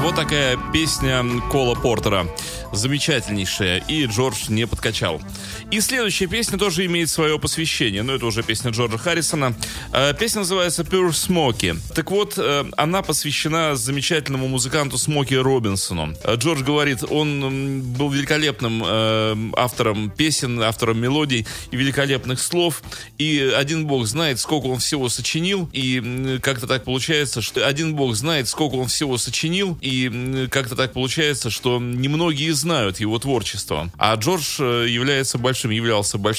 Вот такая песня Кола Портера. Замечательнейшая. И Джордж не подкачал. И следующая песня тоже имеет свое посвящение. Но это уже песня Джорджа Харрисона. Песня называется Pure Smokey. Так вот, она посвящена замечательному музыканту Смоки Робинсону. Джордж говорит, он был великолепным автором песен, автором мелодий и великолепных слов. И один бог знает, сколько он всего сочинил. И как-то так получается, что немногие знают его творчество. А Джордж являлся большим